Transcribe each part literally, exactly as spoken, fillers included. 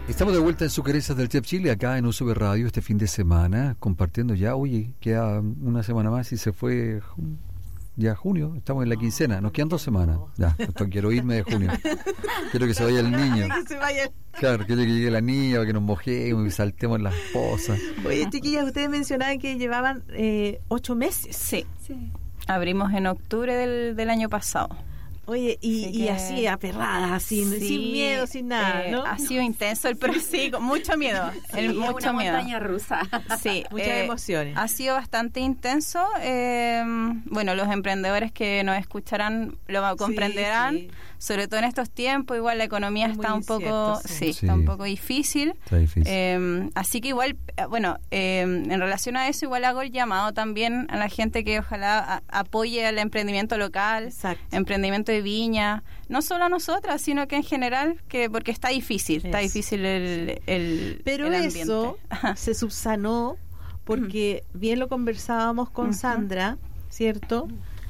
Estamos de vuelta en Sugerencias del Chef Chile, acá en U S B Radio, este fin de semana, compartiendo ya, oye, queda una semana más y se fue ya junio, estamos en la quincena, nos quedan dos semanas, ya, esto, quiero irme de junio, quiero que se vaya el niño, que se vaya. Claro, quiero que llegue la niña, para que nos mojemos y saltemos las pozas. Oye, chiquillas, ustedes mencionaban que llevaban eh, ocho meses. Sí, sí. Abrimos en octubre del, del año pasado. Oye, y, así, y que... así aperradas, sin, sí, sin miedo, sin nada, eh, ¿no? Ha sido intenso el proceso, con mucho miedo, sí, el, mucho una miedo. montaña rusa. Sí, muchas eh, emociones. Ha sido bastante intenso. Eh, bueno, los emprendedores que nos escucharán lo comprenderán, sí, sí. Sobre todo en estos tiempos. Igual la economía es está un poco, incierto, sí. Sí, Sí. está un poco difícil. Está difícil. Eh, así que igual, bueno, eh, en relación a eso, igual hago el llamado también a la gente que ojalá a, apoye al emprendimiento local, Exacto. emprendimiento de viña. No solo a nosotras, sino que en general, que porque está difícil, eso. está difícil el, el Pero el eso se subsanó porque bien lo conversábamos con uh-huh. Sandra, ¿cierto?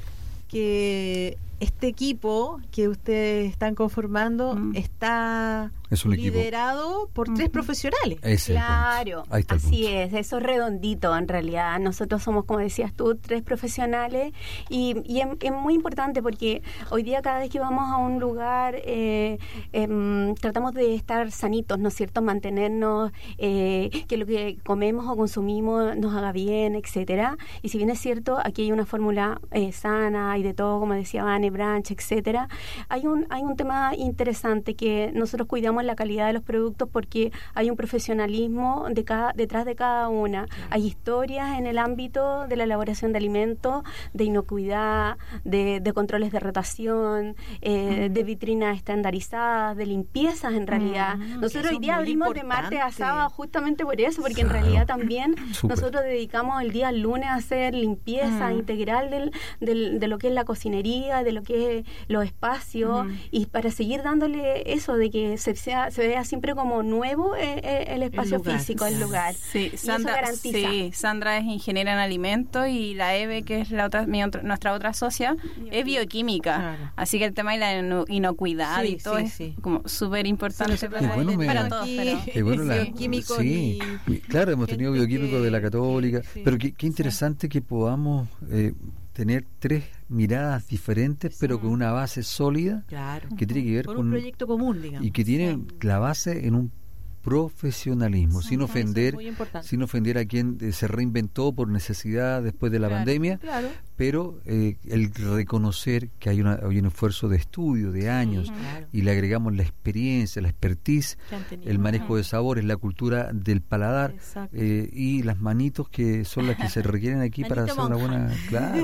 Que este equipo que ustedes están conformando uh-huh. está es un liderado equipo. por uh-huh. tres profesionales. Ese claro, Ahí está así es, eso es redondito en realidad. Nosotros somos, como decías tú, tres profesionales y, y es, es muy importante porque hoy día cada vez que vamos a un lugar eh, eh, tratamos de estar sanitos, ¿no es cierto? Mantenernos, eh, que lo que comemos o consumimos nos haga bien, etcétera. Y si bien es cierto, aquí hay una fórmula eh, sana y de todo, como decía Vane, Branch, etcétera. Hay un, hay un tema interesante que nosotros cuidamos la calidad de los productos porque hay un profesionalismo de cada, detrás de cada una. Hay historias en el ámbito de la elaboración de alimentos, de inocuidad, de, de controles de rotación, eh, uh-huh. de vitrinas estandarizadas, de limpiezas en realidad. Uh-huh. Nosotros hoy día abrimos importante. de martes a sábado justamente por eso, porque claro. en realidad también Super. nosotros dedicamos el día lunes a hacer limpieza uh-huh. integral del, del, de lo que es la cocinería, de lo que es los espacios uh-huh. y para seguir dándole eso de que se sea, se vea siempre como nuevo eh, eh, el espacio el lugar, físico, el lugar. Sí, y Sandra, eso garantiza. Sí, Sandra es ingeniera en alimentos y la Eve, que es la otra, mi otra, nuestra otra socia, bioquímica. es bioquímica. Claro. Así que el tema de la inocuidad sí, y todo sí, es sí. como súper importante sí, para, bueno, me, para todos. Pero, bueno, la, bioquímico sí, y, claro, hemos tenido bioquímicos que, de la Católica, sí, pero qué, qué interesante sí. que podamos eh, tener tres miradas diferentes, sí. pero con una base sólida, claro. que tiene que ver con con un proyecto común, digamos. Y que tiene sí. la base en un profesionalismo, sí, sin ofender, sin ofender a quien eh, se reinventó por necesidad después de la claro, pandemia, claro. pero eh, el reconocer que hay, una, hay un esfuerzo de estudio de años sí, claro. y le agregamos la experiencia, la expertise, el manejo de sabores, la cultura del paladar eh, y las manitos que son las que se requieren aquí para hacer una buena, claro,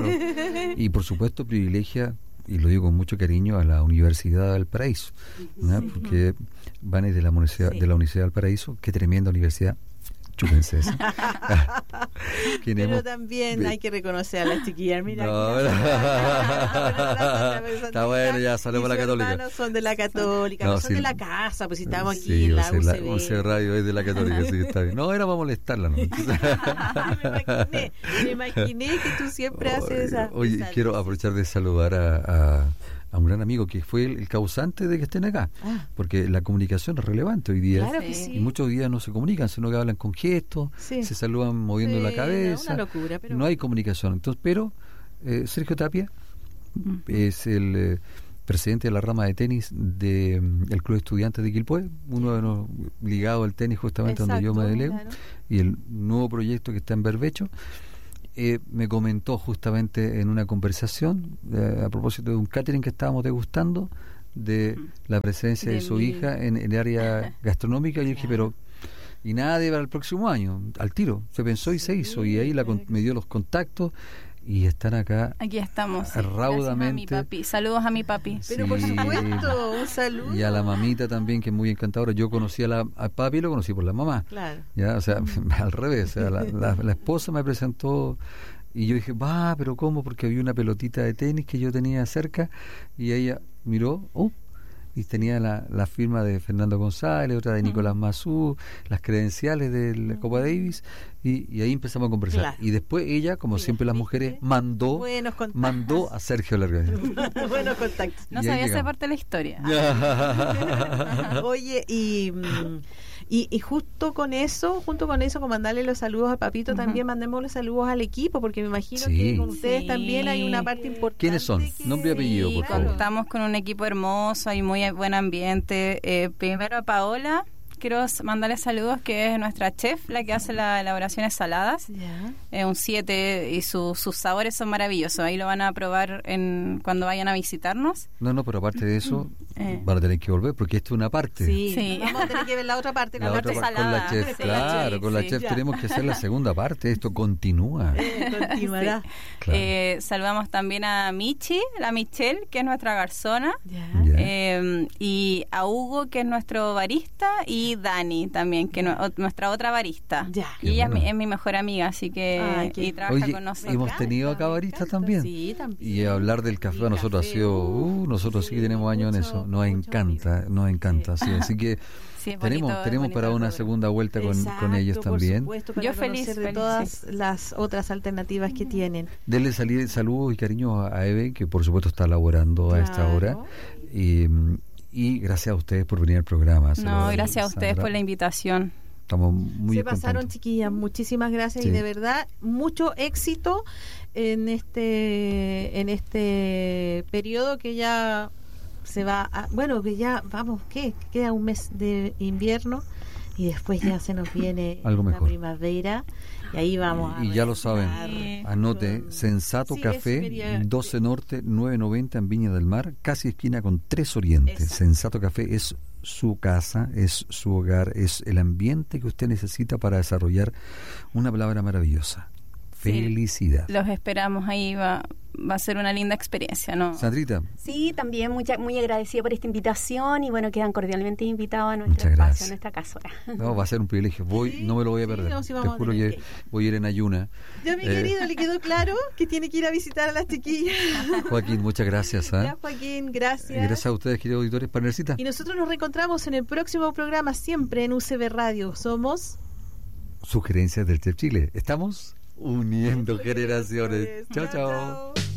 y por supuesto privilegia, y lo digo con mucho cariño, a la Universidad del Paraíso, ¿no? Sí. Porque van de la Universidad sí. de la Universidad del Paraíso, qué tremenda universidad, chúpense eso. Pero hemos... también hay que reconocer a las chiquillas, mira. No, no. Está bueno, ya salimos a la Católica. Los hermanos son de la Católica, no, no son sí. de la casa, pues si estamos aquí sí, en la U C B. La U C B Radio es de la Católica, sí, está bien. No, era para molestarla, ¿no? me imaginé, me imaginé que tú siempre oye, haces esa... Oye, esa quiero luz. aprovechar de saludar a... a a un gran amigo que fue el, el causante de que estén acá, ah. porque la comunicación es relevante hoy día, claro que sí. y muchos días no se comunican, sino que hablan con gestos, sí. se saludan moviendo sí, la cabeza, una locura, pero... no hay comunicación. Entonces, pero eh, Sergio Tapia uh-huh. es el eh, presidente de la rama de tenis del de, um, Club de Estudiantes de Quilpué, uno de los ligados al tenis justamente Exacto, donde yo me delego, claro. y el nuevo proyecto que está en Berbecho. Eh, me comentó justamente en una conversación eh, a propósito de un catering que estábamos degustando de uh-huh. la presencia de, de su mi... hija en, en el área gastronómica, y yo dije, pero y nada de para el próximo año, al tiro, se pensó y sí, se hizo, y ahí la, me dio los contactos y están acá. Aquí estamos. Sí. Raudamente. A mi papi. Saludos a mi papi. Pero sí. por supuesto, un saludo. Y a la mamita también, que es muy encantadora. Yo conocí a la a papi y lo conocí por la mamá. Claro. Ya, o sea, mm. al revés. O sea, la, la, la esposa me presentó y yo dije, va, pero ¿cómo? Porque había una pelotita de tenis que yo tenía cerca y ella miró, oh, y tenía la, la firma de Fernando González, otra de Nicolás Mazú, las credenciales de la Copa Davis, y, y ahí empezamos a conversar. Claro. Y después ella, como siempre las mujeres, mandó mandó a Sergio Largaño. Buenos contactos. No sabía esa parte de la historia. Oye, y Y, y justo con eso, junto con eso, con mandarle los saludos al papito, uh-huh. también mandemos los saludos al equipo, porque me imagino sí. que con ustedes sí. también hay una parte importante. ¿Quiénes son? Que... Nombre y apellido, por favor. Contamos con un equipo hermoso y muy buen ambiente. Eh, primero a Paola, quiero mandarle saludos, que es nuestra chef, la que hace las elaboraciones saladas. Yeah. Es un siete y su, sus sabores son maravillosos. Ahí lo van a probar en, cuando vayan a visitarnos. No, no, pero aparte de eso, eh. van a tener que volver, porque esto es una parte. Sí, sí. Vamos a tener que ver la otra parte, la, la otra parte parte salada. Con la chef, sí, claro, sí, con la sí, chef ya. Tenemos que hacer la segunda parte. Esto continúa. Eh, continuará. Sí. Claro. Eh, saludamos también a Michi, la Michelle, que es nuestra garzona. Yeah. Yeah. Eh, y a Hugo, que es nuestro barista, y Dani también, que es yeah. nuestra otra barista. Yeah. Y ella bueno. es, mi, es mi mejor amiga, así que Ay, y trabaja Oye, con nosotros. Hemos tenido acá baristas también. Sí, también. Y hablar del café a nosotros café, ha sido, uh, nosotros sí, sí que tenemos años mucho, en eso. Nos encanta, nos encanta. Sí. Sí, así que sí, tenemos bonito, tenemos para una segunda vuelta con, Exacto, con ellos también. Supuesto, para yo feliz de feliz, todas sí. las otras alternativas que tienen. Denle saludos y cariños a Eve, que por supuesto está laborando claro. a esta hora. Y, y gracias a ustedes por venir al programa. No, gracias a ustedes Sandra. por la invitación. Estamos muy Se pasaron, contentos. Chiquillas, muchísimas gracias sí. y de verdad mucho éxito en este en este periodo que ya se va a, bueno, que ya vamos, ¿qué? Queda un mes de invierno y después ya se nos viene Algo la mejor. primavera y ahí vamos y, a y ya lo saben, anote Sensato sí, Café quería... doce Norte nueve noventa en Viña del Mar, casi esquina con tres Oriente. Exacto. Sensato Café es su casa, es su hogar, es el ambiente que usted necesita para desarrollar una palabra maravillosa. Felicidad. Sí, los esperamos ahí, va, va a ser una linda experiencia, ¿no? Sandrita. Sí, también mucha, muy agradecida por esta invitación y bueno, quedan cordialmente invitados a nuestro espacio, a nuestra casora. No, va a ser un privilegio. Voy, sí, no me lo voy a perder. Sí, no, sí, te juro que ir. voy a ir en ayuna. Ya mi eh. querido, le quedó claro que tiene que ir a visitar a las chiquillas. Joaquín, muchas gracias. ¿eh? Ya, Joaquín, gracias. Gracias a ustedes, queridos auditores, Panelcita. Y nosotros nos reencontramos en el próximo programa, siempre en U C B Radio. Somos Sugerencias del Chef Chile. Estamos uniendo generaciones. Chao, chao.